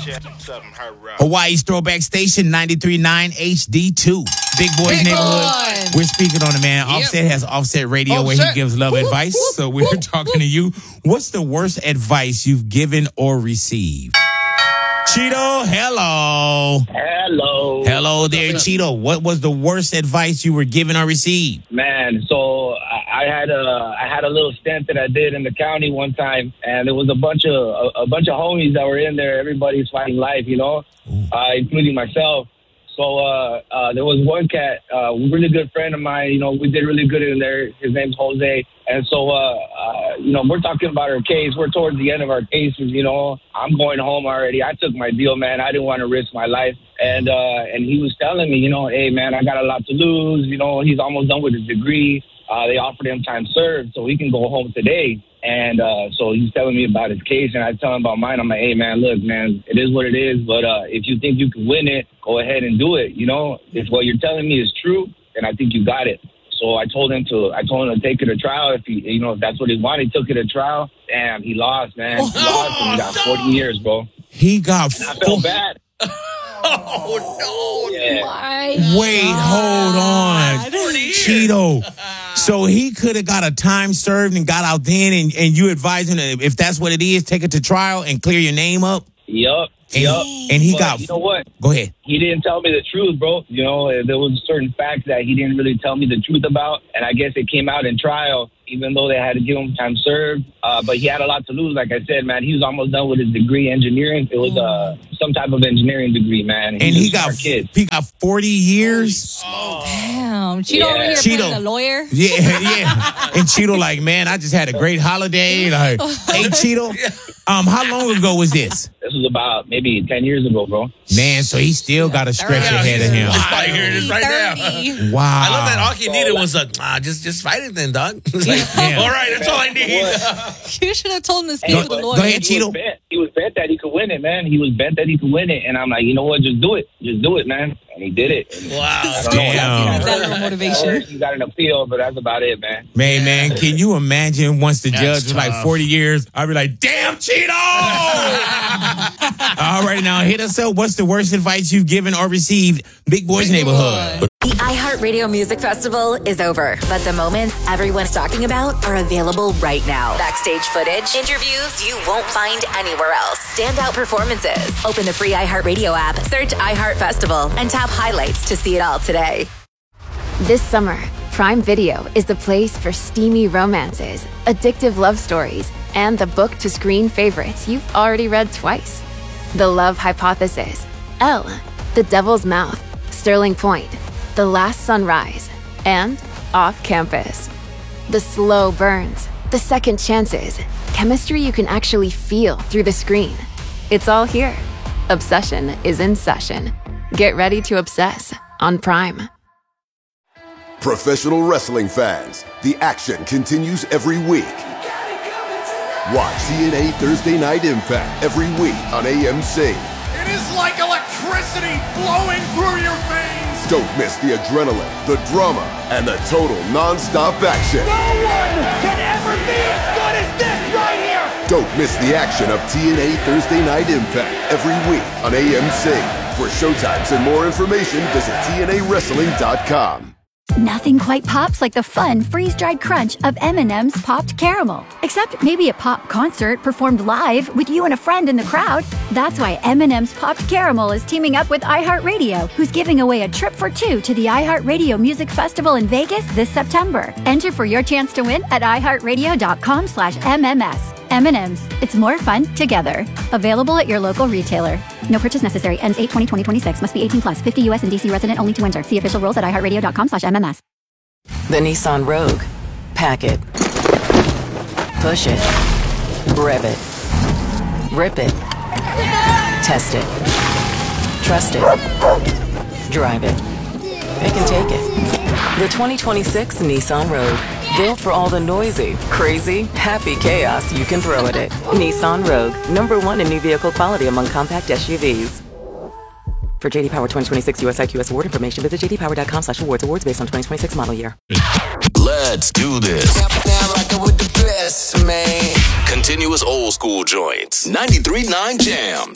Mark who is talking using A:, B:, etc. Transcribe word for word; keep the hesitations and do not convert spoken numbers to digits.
A: Hawaii's Throwback Station, ninety-three point nine H D two. Big Boys
B: Big
A: Neighborhood.
B: boy.
A: We're speaking on it, man.
B: Yep.
A: Offset has Offset Radio where
B: Offset.
A: he gives love
B: Woo,
A: advice.
B: woo,
A: So we're
B: woo,
A: talking to you. What's the worst advice you've given or received? Cheeto, hello.
C: Hello.
A: Hello there, Cheeto. What was the worst advice you were given or received?
C: Man, so I, I had a I had a little stint that I did in the county one time, and there was a bunch of a, a bunch of homies that were in there. Everybody's fighting life, you know, uh, including myself. So uh, uh, there was one cat, uh, a really good friend of mine. You know, we did really good in there. His name's Jose. And so, uh, uh, you know, we're talking about our case. We're towards the end of our cases, you know. I'm going home already. I took my deal, man. I didn't want to risk my life. And uh, and he was telling me, you know, hey, man, I got a lot to lose. You know, he's almost done with his degree. Uh, they offered him time served, so he can go home today. And uh, so he's telling me about his case, and I tell him about mine. I'm like, hey, man, look, man, it is what it is. But uh, if you think you can win it, go ahead and do it. You know, if what you're telling me is true, then I think you got it. So I told him to, I told him to take it to trial. If he, you know, if that's what he wanted, he took it to trial. Damn, he lost, man. He lost, and he got forty years, bro.
A: He got.
C: And I felt bad.
B: Oh, no.
C: Yeah.
D: My
A: Wait, hold on. Cheeto. So he could have got a time served and got out then, and, and you advise him that if that's what it is, take it to trial and clear your name up?
C: Yup.
A: And,
C: Yup.
A: and he
C: But
A: got.
C: you know what?
A: Go ahead.
C: He didn't tell me the truth, bro. You know, there was certain facts that he didn't really tell me the truth about. And I guess it came out in trial, even though they had to give him time served. Uh, but he had a lot to lose. Like I said, man, he was almost done with his degree, engineering. It was uh, some type of engineering degree, man.
A: And he
C: was a
A: got
C: smart kid.
A: he got forty years.
D: Damn. Cheeto
C: Yeah.
D: over here
A: Cheeto.
D: playing a lawyer.
A: Yeah, yeah. And Cheeto like, man, I just had a great holiday. Like, hey, Cheeto, um, how long ago was this?
C: This was about maybe ten years ago, bro.
A: Man, so he still got a stretch
B: Yeah,
A: ahead of
B: he's
A: him.
B: just like hearing this right now.
D: thirty.
A: Wow.
B: I love that all he needed was a, ah, just just fight it then, dog. It's like,
A: Yeah.
B: all right, that's all I need.
D: You should have told him to speak
A: Go-
D: to the
A: go
D: lawyer.
A: ahead,
C: He was
A: Cheeto.
C: bent. He was bent that he could win it, man. He was bent that he could win it. And I'm like, you know what? Just do it. Just do it, man. And he did it.
B: Wow.
C: I don't know what
A: Damn.
C: happened.
D: That little motivation.
C: He got an appeal, but that's about it, man.
A: Man, man, can you imagine once the
B: That's
A: judge was like
B: tough.
A: forty years, I'd be like, damn, Cheeto! All right, now hit us up. What's the worst advice you've given or received? Big Boys Neighborhood.
E: The iHeartRadio Music Festival is over, but the moments everyone's talking about are available right now. Backstage footage, interviews you won't find anywhere else, standout performances. Open the free iHeartRadio app, search iHeart Festival, and tap highlights to see it all today.
F: This summer, Prime Video is the place for steamy romances, addictive love stories, and the book-to-screen favorites you've already read twice. The Love Hypothesis, Elle, The Devil's Mouth, Sterling Point, The Last Sunrise, and Off Campus. The slow burns, the second chances, chemistry you can actually feel through the screen. It's all here. Obsession is in session. Get ready to obsess on Prime.
G: Professional wrestling fans, the action continues every week. Watch T N A Thursday Night Impact every week on A M C.
H: It is like electricity flowing through your veins.
G: Don't miss the adrenaline, the drama, and the total non-stop action.
H: No one can ever be as good as this right here.
G: Don't miss the action of T N A Thursday Night Impact every week on A M C. For showtimes and more information, visit T N A wrestling dot com.
I: Nothing quite pops like the fun, freeze-dried crunch of M and M's Popped Caramel. Except maybe a pop concert performed live with you and a friend in the crowd. That's why M and M's Popped Caramel is teaming up with iHeartRadio, who's giving away a trip for two to the iHeartRadio Music Festival in Vegas this September. Enter for your chance to win at iHeartRadio.com slash MMS. M and M's. It's more fun together. Available at your local retailer. No purchase necessary. Ends eight twenty twenty twenty-six. Must be eighteen plus. fifty U S and D C resident only to enter. See official rules at iHeartRadio.com slash MMS.
J: The Nissan Rogue. Pack it. Push it. Rev it. Rip it. Test it. Trust it. Drive it. Pick and take it. The twenty twenty-six Nissan Rogue. Built for all the noisy, crazy, happy chaos you can throw at it. Nissan Rogue. Number one in new vehicle quality among compact S U Vs. For J D Power twenty twenty-six U S I Q S award information, visit j d power dot com slash awards. Awards based on twenty twenty-six model year.
K: Let's do this.
L: Now like it with the best, man.
K: Continuous old school joints. ninety-three point nine Jams.